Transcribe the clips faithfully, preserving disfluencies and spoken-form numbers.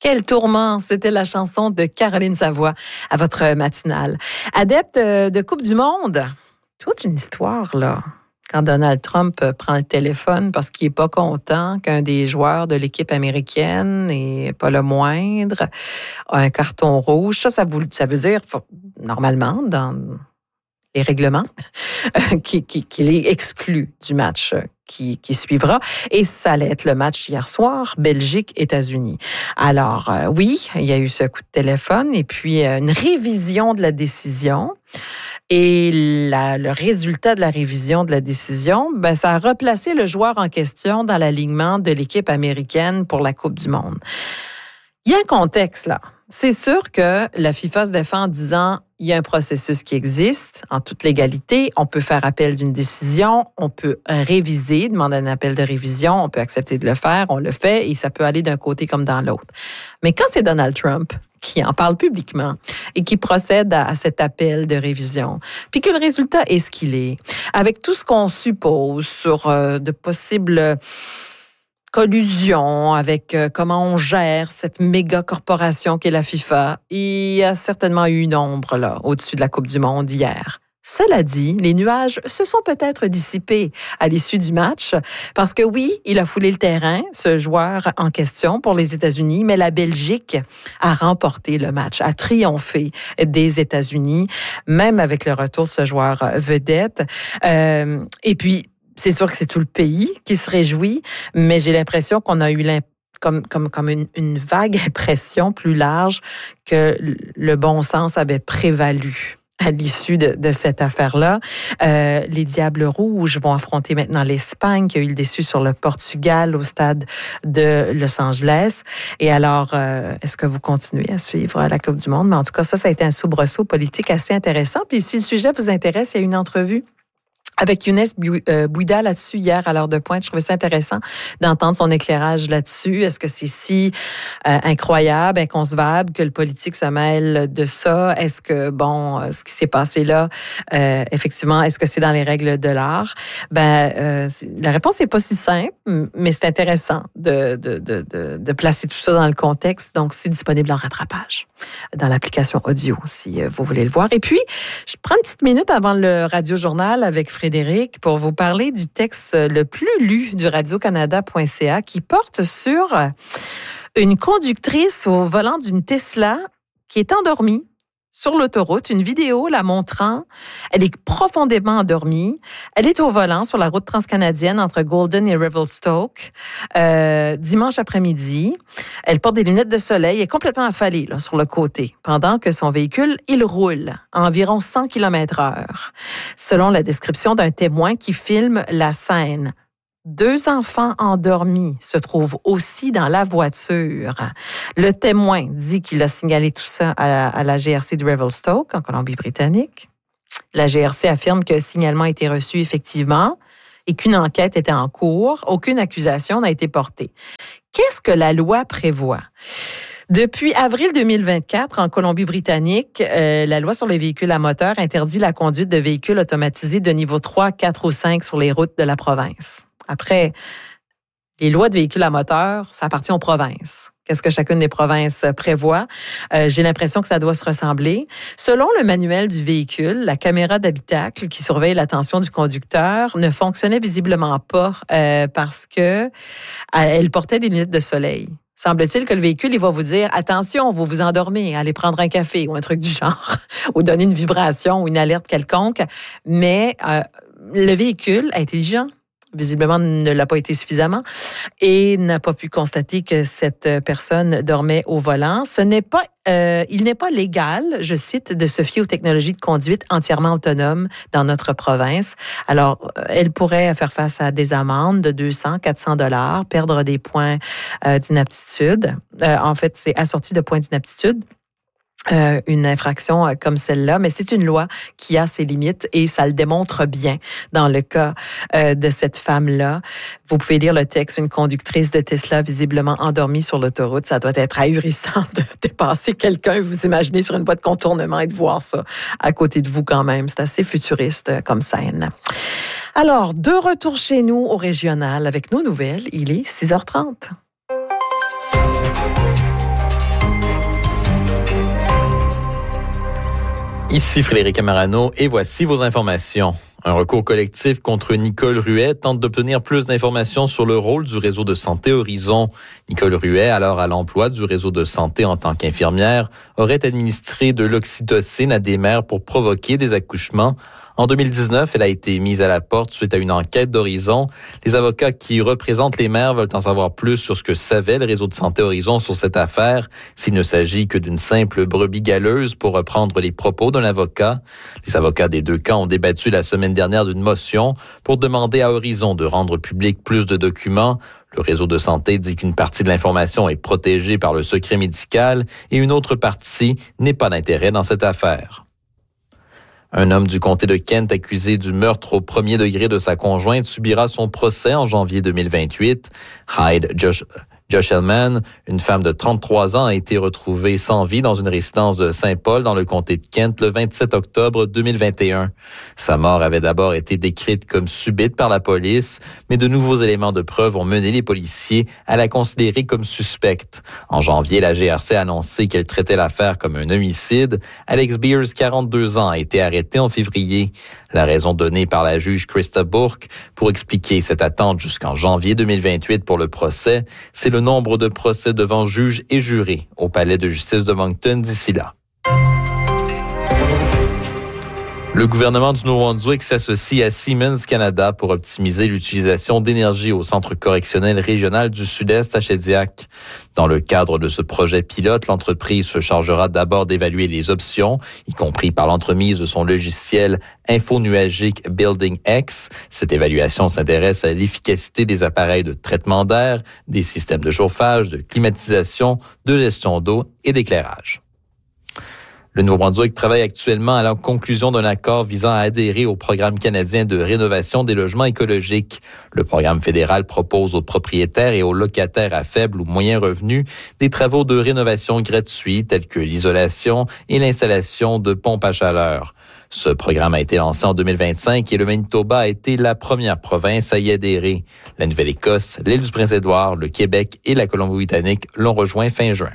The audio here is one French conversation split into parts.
Quel tourment! C'était la chanson de Caroline Savoie à votre matinale. Adepte de Coupe du Monde, toute une histoire, là. Quand Donald Trump prend le téléphone parce qu'il n'est pas content qu'un des joueurs de l'équipe américaine, et pas le moindre, a un carton rouge. Ça, ça, vous, ça veut dire, normalement, dans les règlements, qu'il qui, qui est exclu du match qui, qui suivra. Et ça allait être le match hier soir, Belgique-États-Unis. Alors, euh, oui, il y a eu ce coup de téléphone et puis euh, une révision de la décision. Et la, le résultat de la révision de la décision, ben, ça a replacé le joueur en question dans l'alignement de l'équipe américaine pour la Coupe du Monde. Il y a un contexte, là. C'est sûr que la FIFA se défend en disant il y a un processus qui existe en toute légalité. On peut faire appel d'une décision, on peut réviser, demander un appel de révision, on peut accepter de le faire, on le fait et ça peut aller d'un côté comme dans l'autre. Mais quand c'est Donald Trump qui en parle publiquement et qui procède à, à cet appel de révision, puis que le résultat est ce qu'il est, avec tout ce qu'on suppose sur euh, de possibles collusion avec euh, comment on gère cette méga corporation qu'est la FIFA. Il y a certainement eu une ombre là au-dessus de la Coupe du Monde hier. Cela dit, les nuages se sont peut-être dissipés à l'issue du match parce que oui, il a foulé le terrain, ce joueur en question pour les États-Unis, mais la Belgique a remporté le match, a triomphé des États-Unis, même avec le retour de ce joueur vedette. Euh, et puis, c'est sûr que c'est tout le pays qui se réjouit, mais j'ai l'impression qu'on a eu comme, comme, comme une, une vague impression plus large que le bon sens avait prévalu à l'issue de, de cette affaire-là. Euh, les Diables Rouges vont affronter maintenant l'Espagne, qui a eu le déçu sur le Portugal au stade de Los Angeles. Et alors, euh, est-ce que vous continuez à suivre la Coupe du Monde? Mais en tout cas, ça, ça a été un soubresaut politique assez intéressant. Puis si le sujet vous intéresse, il y a une entrevue avec Younes Bouida là-dessus hier à l'heure de pointe. Je trouvais ça intéressant d'entendre son éclairage là-dessus. Est-ce que c'est si euh, incroyable, inconcevable que le politique se mêle de ça? Est-ce que, bon, ce qui s'est passé là, euh, effectivement, est-ce que c'est dans les règles de l'art? Ben, euh, la réponse n'est pas si simple, mais c'est intéressant de, de, de, de, de placer tout ça dans le contexte. Donc, c'est disponible en rattrapage dans l'application audio, si vous voulez le voir. Et puis, je prends une petite minute avant le Radio-Journal avec Frédéric Frédéric, pour vous parler du texte le plus lu du radio canada point c a qui porte sur une conductrice au volant d'une Tesla qui est endormie sur l'autoroute. Une vidéo la montrant. Elle est profondément endormie. Elle est au volant sur la route transcanadienne entre Golden et Revelstoke euh, dimanche après-midi. Elle porte des lunettes de soleil et est complètement affalée là, sur le côté, pendant que son véhicule, il roule à environ cent kilomètres heure, selon la description d'un témoin qui filme la scène. Deux enfants endormis se trouvent aussi dans la voiture. Le témoin dit qu'il a signalé tout ça à, à la G R C de Revelstoke, en Colombie-Britannique. La G R C affirme que le signalement a été reçu effectivement et qu'une enquête était en cours. Aucune accusation n'a été portée. Qu'est-ce que la loi prévoit? Depuis avril deux mille vingt-quatre, en Colombie-Britannique, euh, la loi sur les véhicules à moteur interdit la conduite de véhicules automatisés de niveau trois, quatre ou cinq sur les routes de la province. Après, les lois de véhicules à moteur, ça appartient aux provinces. Qu'est-ce que chacune des provinces prévoit? Euh, j'ai l'impression que ça doit se ressembler. Selon le manuel du véhicule, la caméra d'habitacle qui surveille l'attention du conducteur ne fonctionnait visiblement pas euh, parce que elle portait des lunettes de soleil. Semble-t-il que le véhicule, il va vous dire « Attention, vous vous endormez, allez prendre un café » ou un truc du genre, ou donner une vibration ou une alerte quelconque. Mais euh, le véhicule, intelligent, visiblement ne l'a pas été suffisamment et n'a pas pu constater que cette personne dormait au volant. Ce n'est pas, euh, il n'est pas légal, je cite, de se fier aux technologies de conduite entièrement autonomes dans notre province. Alors, elle pourrait faire face à des amendes de deux cents, quatre cents dollars, perdre des points euh, d'inaptitude. Euh, en fait, c'est assorti de points d'inaptitude. Euh, une infraction euh, comme celle-là, mais c'est une loi qui a ses limites et ça le démontre bien dans le cas euh, de cette femme-là. Vous pouvez lire le texte, une conductrice de Tesla visiblement endormie sur l'autoroute. Ça doit être ahurissant de dépasser quelqu'un, vous imaginez, sur une voie de contournement et de voir ça à côté de vous quand même. C'est assez futuriste euh, comme scène. Alors, de retour chez nous au régional avec nos nouvelles, il est six heures trente. Ici Frédéric Amarano et voici vos informations. Un recours collectif contre Nicole Ruet tente d'obtenir plus d'informations sur le rôle du réseau de santé Horizon. Nicole Ruet, alors à l'emploi du réseau de santé en tant qu'infirmière, aurait administré de l'oxytocine à des mères pour provoquer des accouchements. En deux mille dix-neuf, elle a été mise à la porte suite à une enquête d'Horizon. Les avocats qui représentent les mères veulent en savoir plus sur ce que savait le réseau de santé Horizon sur cette affaire, s'il ne s'agit que d'une simple brebis galeuse, pour reprendre les propos d'un avocat. Les avocats des deux camps ont débattu la semaine dernière d'une motion pour demander à Horizon de rendre public plus de documents. Le réseau de santé dit qu'une partie de l'information est protégée par le secret médical et une autre partie n'est pas d'intérêt dans cette affaire. Un homme du comté de Kent accusé du meurtre au premier degré de sa conjointe subira son procès en janvier deux mille vingt-huit. Hyde Josh... Josh Hellman, une femme de trente-trois ans, a été retrouvée sans vie dans une résidence de Saint-Paul dans le comté de Kent le vingt-sept octobre deux mille vingt et un. Sa mort avait d'abord été décrite comme subite par la police, mais de nouveaux éléments de preuve ont mené les policiers à la considérer comme suspecte. En janvier, la G R C a annoncé qu'elle traitait l'affaire comme un homicide. Alex Beers, quarante-deux ans, a été arrêté en février. La raison donnée par la juge Krista Burke pour expliquer cette attente jusqu'en janvier deux mille vingt-huit pour le procès, c'est le nombre de procès devant juges et jurés au palais de justice de Moncton d'ici là. Le gouvernement du Nouveau-Brunswick s'associe à Siemens Canada pour optimiser l'utilisation d'énergie au centre correctionnel régional du Sud-Est à Shediac. Dans le cadre de ce projet pilote, l'entreprise se chargera d'abord d'évaluer les options, y compris par l'entremise de son logiciel infonuagique Building X. Cette évaluation s'intéresse à l'efficacité des appareils de traitement d'air, des systèmes de chauffage, de climatisation, de gestion d'eau et d'éclairage. Le Nouveau-Brunswick travaille actuellement à la conclusion d'un accord visant à adhérer au programme canadien de rénovation des logements écologiques. Le programme fédéral propose aux propriétaires et aux locataires à faible ou moyen revenu des travaux de rénovation gratuits tels que l'isolation et l'installation de pompes à chaleur. Ce programme a été lancé en deux mille vingt-cinq et le Manitoba a été la première province à y adhérer. La Nouvelle-Écosse, l'île du Prince-Édouard, le Québec et la Colombie-Britannique l'ont rejoint fin juin.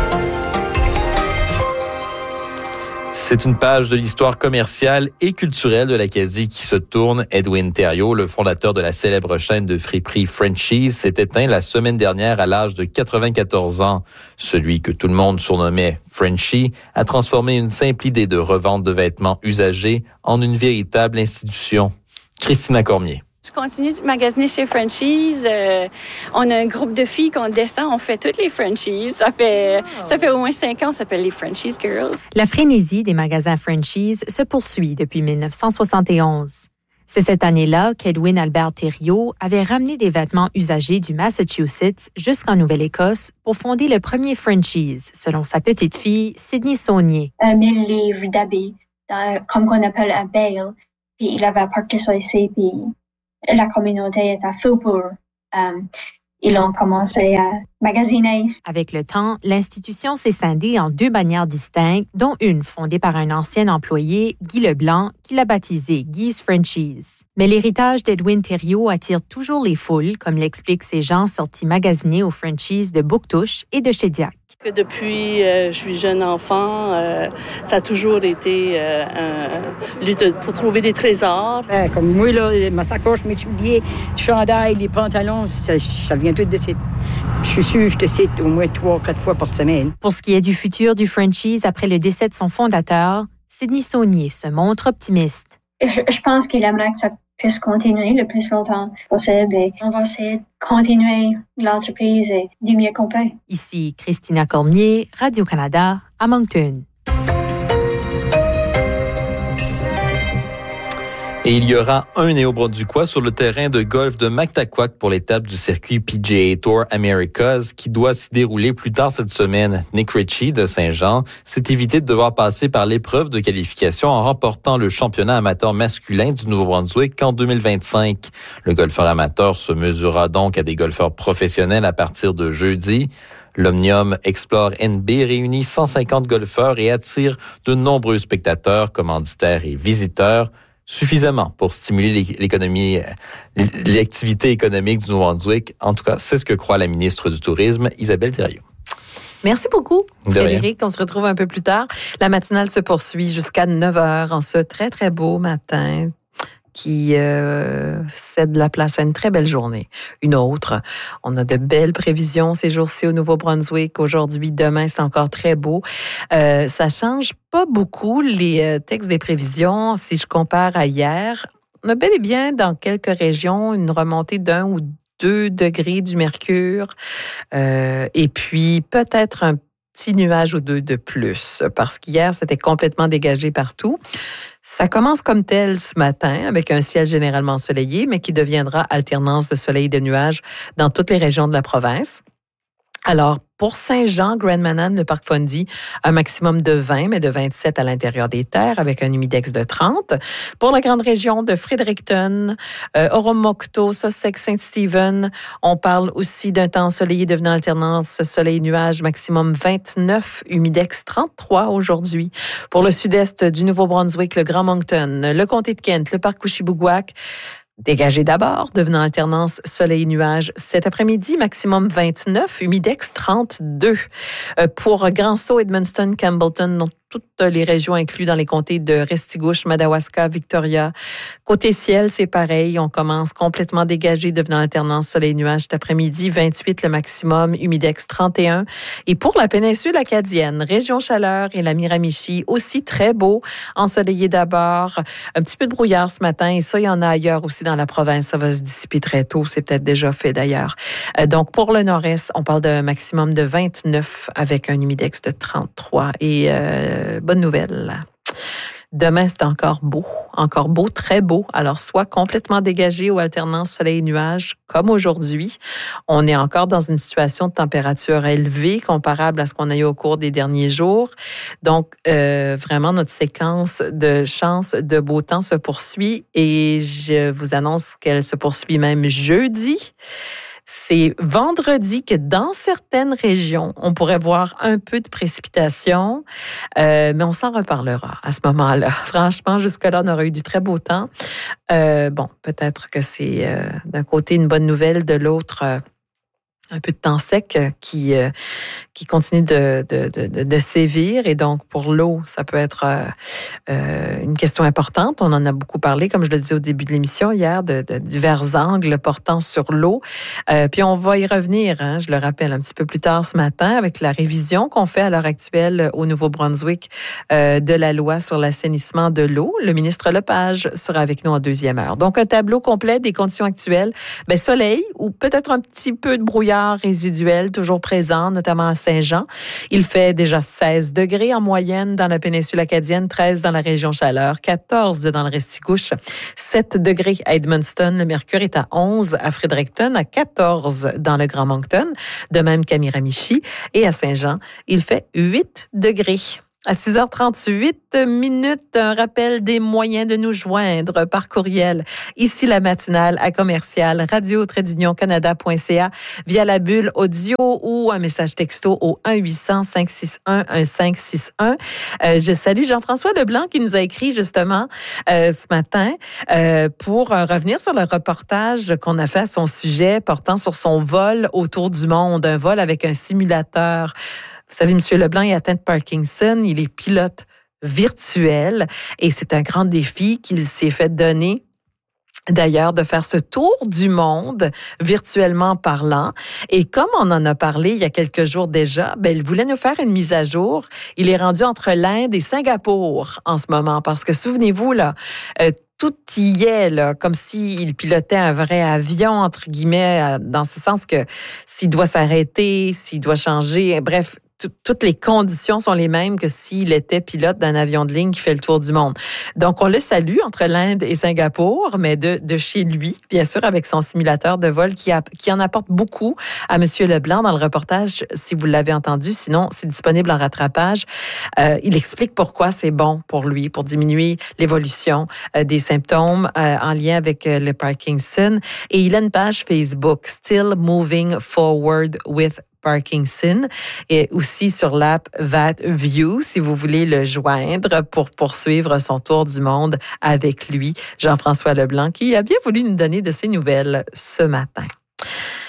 C'est une page de l'histoire commerciale et culturelle de l'Acadie qui se tourne. Edwin Thériault, le fondateur de la célèbre chaîne de friperie Frenchies, s'est éteint la semaine dernière à l'âge de quatre-vingt-quatorze ans. Celui que tout le monde surnommait Frenchie a transformé une simple idée de revente de vêtements usagés en une véritable institution. Christina Cormier. Je continue de magasiner chez Frenchies. Euh, on a un groupe de filles qu'on descend, on fait toutes les Frenchies. Ça fait, wow. ça fait au moins cinq ans, on s'appelle les Frenchies Girls. La frénésie des magasins Frenchies se poursuit depuis dix-neuf cent soixante et onze. C'est cette année-là qu'Edwin Albert Thériault avait ramené des vêtements usagés du Massachusetts jusqu'en Nouvelle-Écosse pour fonder le premier Frenchies, selon sa petite-fille, Sydney Saunier. Un mille livres d'habits, comme qu'on appelle un bale, puis il avait parqué ça ici, puis la communauté était fou pour... Um, ils ont commencé à magasiner. Avec le temps, l'institution s'est scindée en deux bannières distinctes, dont une fondée par un ancien employé, Guy Leblanc, qui l'a baptisée Guy's Frenchies. Mais l'héritage d'Edwin Thériault attire toujours les foules, comme l'expliquent ces gens sortis magasiner aux Frenchies de Bouctouche et de Shediac. Depuis euh, je suis jeune enfant, euh, ça a toujours été euh, un lutte pour trouver des trésors. Euh, comme moi, là, ma sacoche, mes souliers, le chandail, les pantalons, ça, ça vient tout de site. Je suis sûre que je te cite au moins trois, quatre fois par semaine. Pour ce qui est du futur du Frenchies après le décès de son fondateur, Sydney Saunier se montre optimiste. Je, je pense qu'il aimerait que ça puisse continuer le plus longtemps possible et on va essayer de continuer l'entreprise et du mieux qu'on peut. Ici Christina Cormier, Radio-Canada, à Moncton. Et il y aura un néo-brunswickois sur le terrain de golf de Mactaquac pour l'étape du circuit P G A Tour Americas qui doit s'y dérouler plus tard cette semaine. Nick Ritchie de Saint-Jean s'est évité de devoir passer par l'épreuve de qualification en remportant le championnat amateur masculin du Nouveau-Brunswick en deux mille vingt-cinq. Le golfeur amateur se mesurera donc à des golfeurs professionnels à partir de jeudi. L'Omnium Explore N B réunit cent cinquante golfeurs et attire de nombreux spectateurs, commanditaires et visiteurs. Suffisamment pour stimuler l'économie, l'activité économique du Nouveau-Brunswick. En tout cas, c'est ce que croit la ministre du Tourisme, Isabelle Thériault. Merci beaucoup, De Frédéric. On se retrouve un peu plus tard. La matinale se poursuit jusqu'à neuf heures en ce très, très beau matin qui euh, cède la place à une très belle journée. Une autre. On a de belles prévisions ces jours-ci au Nouveau-Brunswick. Aujourd'hui, demain, c'est encore très beau. Euh, ça change pas beaucoup les euh, textes des prévisions si je compare à hier. On a bel et bien dans quelques régions une remontée d'un ou deux degrés du mercure euh, et puis peut-être un petit nuage ou deux de plus parce qu'hier, c'était complètement dégagé partout. Ça commence comme tel ce matin avec un ciel généralement ensoleillé, mais qui deviendra alternance de soleil et de nuages dans toutes les régions de la province. Alors, pour Saint-Jean, Grand Manan, le parc Fundy, un maximum de vingt, mais de vingt-sept à l'intérieur des terres, avec un humidex de trente. Pour la grande région de Fredericton, euh, Oromocto, Sussex, Saint-Stephen, on parle aussi d'un temps ensoleillé devenant alternance soleil-nuage, maximum vingt-neuf, humidex trente-trois aujourd'hui. Pour le sud-est du Nouveau-Brunswick, le Grand Moncton, le comté de Kent, le parc Couchibougouac, dégagé d'abord, devenant alternance soleil-nuage cet après-midi, maximum vingt-neuf, humidex trente-deux. Euh, pour Grand Sault, Edmundston, Campbellton, dont toutes les régions incluses dans les comtés de Restigouche, Madawaska, Victoria. Côté ciel, c'est pareil. On commence complètement dégagé, devenant alternance soleil-nuage cet après-midi, vingt-huit le maximum, humidex trente et un. Et pour la péninsule acadienne, région chaleur et la Miramichi, aussi très beau, ensoleillé d'abord, un petit peu de brouillard ce matin, et ça, il y en a ailleurs aussi dans la province. Ça va se dissiper très tôt. C'est peut-être déjà fait d'ailleurs. Euh, donc, pour le nord-est, on parle d'un maximum de vingt-neuf avec un humidex de trente-trois. Et euh, bonne nouvelle. Demain, c'est encore beau, encore beau, très beau. Alors, soit complètement dégagé ou alternance soleil-nuage, comme aujourd'hui. On est encore dans une situation de température élevée, comparable à ce qu'on a eu au cours des derniers jours. Donc, euh, vraiment, notre séquence de chance de beau temps se poursuit et je vous annonce qu'elle se poursuit même jeudi. C'est vendredi que dans certaines régions, on pourrait voir un peu de précipitation, euh, mais on s'en reparlera à ce moment-là. Franchement, jusque-là, on aurait eu du très beau temps. Euh, bon, peut-être que c'est euh, d'un côté une bonne nouvelle, de l'autre euh, un peu de temps sec qui euh, qui continue de, de, de, de sévir. Et donc, pour l'eau, ça peut être euh, euh, une question importante. On en a beaucoup parlé, comme je le disais au début de l'émission hier, de, de divers angles portant sur l'eau. Euh, puis, on va y revenir, hein, je le rappelle, un petit peu plus tard ce matin, avec la révision qu'on fait à l'heure actuelle au Nouveau-Brunswick euh, de la loi sur l'assainissement de l'eau. Le ministre Lepage sera avec nous en deuxième heure. Donc, un tableau complet des conditions actuelles. Ben, soleil ou peut-être un petit peu de brouillard résiduel, toujours présent, notamment à Saint-Jean. Il fait déjà seize degrés en moyenne dans la péninsule acadienne, treize dans la région chaleur, quatorze dans le Restigouche, sept degrés à Edmundston. Le mercure est à onze à Fredericton, à quatorze dans le Grand Moncton, de même qu'à Miramichi. Et à Saint-Jean, il fait huit degrés. À six heures trente-huit minutes, un rappel des moyens de nous joindre par courriel. Ici la matinale à commercial radio trait d'union canada point c a via la bulle audio ou un message texto au un huit cents cinq six un un cinq six un. Euh, je salue Jean-François Leblanc qui nous a écrit justement euh, ce matin euh, pour euh, revenir sur le reportage qu'on a fait à son sujet portant sur son vol autour du monde, un vol avec un simulateur. Vous savez, M. Leblanc est atteint de Parkinson, il est pilote virtuel et c'est un grand défi qu'il s'est fait donner. D'ailleurs, de faire ce tour du monde, virtuellement parlant. Et comme on en a parlé il y a quelques jours déjà, ben, il voulait nous faire une mise à jour. Il est rendu entre l'Inde et Singapour en ce moment. Parce que souvenez-vous, là, euh, tout y est, là, comme s'il pilotait un vrai avion, entre guillemets, dans ce sens que s'il doit s'arrêter, s'il doit changer, bref, toutes les conditions sont les mêmes que s'il était pilote d'un avion de ligne qui fait le tour du monde. Donc, on le salue entre l'Inde et Singapour, mais de, de chez lui, bien sûr, avec son simulateur de vol qui, a, qui en apporte beaucoup à M. Leblanc dans le reportage, si vous l'avez entendu. Sinon, c'est disponible en rattrapage. Euh, il explique pourquoi c'est bon pour lui, pour diminuer l'évolution euh, des symptômes euh, en lien avec euh, le Parkinson. Et il a une page Facebook, Still Moving Forward with Parkinson, et aussi sur l'app ThatView, si vous voulez le joindre pour poursuivre son tour du monde avec lui, Jean-François Leblanc, qui a bien voulu nous donner de ses nouvelles ce matin.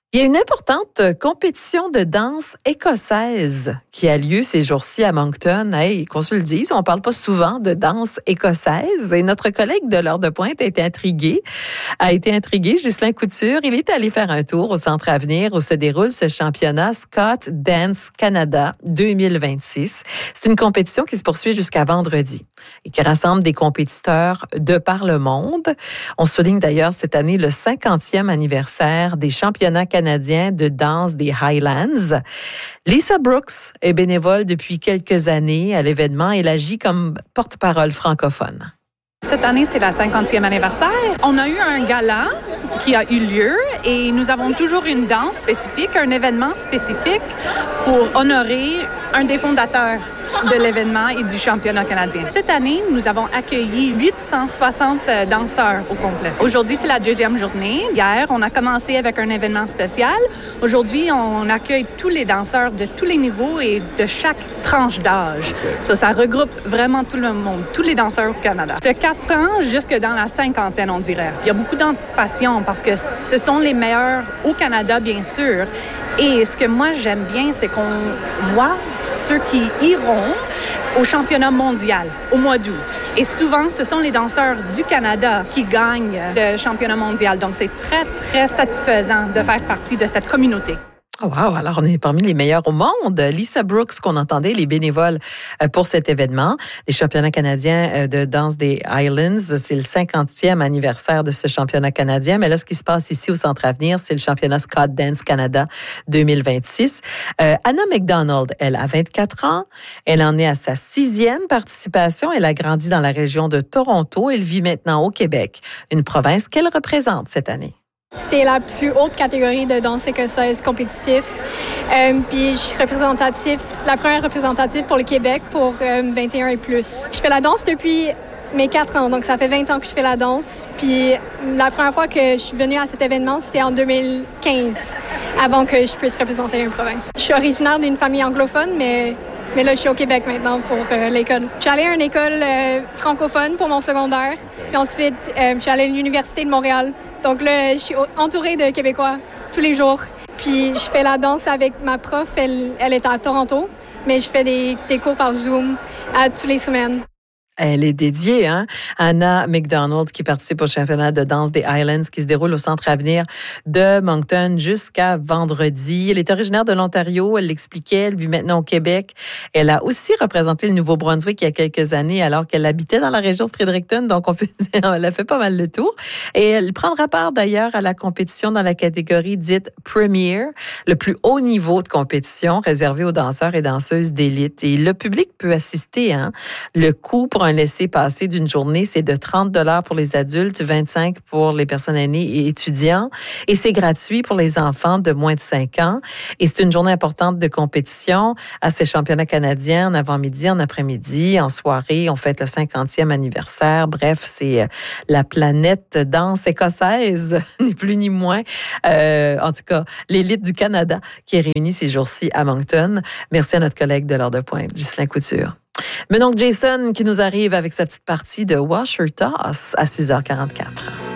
Il y a une importante compétition de danse écossaise qui a lieu ces jours-ci à Moncton. Hey, qu'on se le dise, on parle pas souvent de danse écossaise. Et notre collègue de l'heure de pointe a été intrigué, a été intrigué, Ghislain Couture. Il est allé faire un tour au Centre Avenir où se déroule ce championnat Scott Dance Canada deux mille vingt-six. C'est une compétition qui se poursuit jusqu'à vendredi et qui rassemble des compétiteurs de par le monde. On souligne d'ailleurs cette année le cinquantième anniversaire des championnats canadiens de danse des Highlands. Lisa Brooks est bénévole depuis quelques années à l'événement. Elle agit comme porte-parole francophone. Cette année, c'est la cinquantième anniversaire. On a eu un gala qui a eu lieu et nous avons toujours une danse spécifique, un événement spécifique pour honorer un des fondateurs de l'événement et du championnat canadien. Cette année, nous avons accueilli huit cent soixante danseurs au complet. Aujourd'hui, c'est la deuxième journée. Hier, on a commencé avec un événement spécial. Aujourd'hui, on accueille tous les danseurs de tous les niveaux et de chaque tranche d'âge. Ça, ça regroupe vraiment tout le monde, tous les danseurs au Canada. De quatre ans jusque dans la cinquantaine, on dirait. Il y a beaucoup d'anticipation parce que ce sont les meilleurs au Canada, bien sûr. Et ce que moi, j'aime bien, c'est qu'on voit ceux qui iront au championnat mondial au mois d'août. Et souvent, ce sont les danseurs du Canada qui gagnent le championnat mondial. Donc, c'est très, très satisfaisant de faire partie de cette communauté. Oh wow, alors on est parmi les meilleurs au monde. Lisa Brooks, qu'on entendait, les bénévoles pour cet événement, des championnats canadiens de danse des Highlands. C'est le cinquantième anniversaire de ce championnat canadien. Mais là, ce qui se passe ici au Centre Avenir, c'est le championnat Scott Dance Canada deux mille vingt-six. Euh, Anna McDonald, elle a vingt-quatre ans. Elle en est à sa sixième participation. Elle a grandi dans la région de Toronto. Elle vit maintenant au Québec, une province qu'elle représente cette année. C'est la plus haute catégorie de danse écossaise compétitif. Euh, puis je suis représentative, la première représentative pour le Québec pour euh, vingt et un et plus. Je fais la danse depuis mes quatre ans, donc ça fait vingt ans que je fais la danse. Puis la première fois que je suis venue à cet événement, c'était en deux mille quinze, avant que je puisse représenter une province. Je suis originaire d'une famille anglophone, mais Mais là, je suis au Québec maintenant pour euh, l'école. Je suis allée à une école euh, francophone pour mon secondaire. Puis ensuite, euh, je suis allée à l'Université de Montréal. Donc là, je suis entourée de Québécois tous les jours. Puis je fais la danse avec ma prof. Elle, elle est à Toronto, mais je fais des, des cours par Zoom à toutes les semaines. Elle est dédiée, hein? Anna McDonald, qui participe au championnat de danse des Highlands qui se déroule au Centre Avenir de Moncton jusqu'à vendredi. Elle est originaire de l'Ontario, elle l'expliquait, elle vit maintenant au Québec. Elle a aussi représenté le Nouveau-Brunswick il y a quelques années alors qu'elle habitait dans la région de Fredericton, donc on peut dire elle a fait pas mal le tour. Et elle prendra part d'ailleurs à la compétition dans la catégorie dite Premier, le plus haut niveau de compétition réservé aux danseurs et danseuses d'élite. Et le public peut assister, hein? Le coût pour un Un laissez-passer d'une journée, c'est de trente dollars pour les adultes, vingt-cinq pour les personnes aînées et étudiants. Et c'est gratuit pour les enfants de moins de cinq ans. Et c'est une journée importante de compétition à ces championnats canadiens en avant-midi, en après-midi, en soirée. On fête le cinquantième anniversaire. Bref, c'est la planète danse écossaise, ni plus ni moins. Euh, en tout cas, l'élite du Canada qui est réunie ces jours-ci à Moncton. Merci à notre collègue de l'heure de pointe, Ghislain Couture. Mais donc, Jason qui nous arrive avec sa petite partie de Wash Your Toss à six heures quarante-quatre.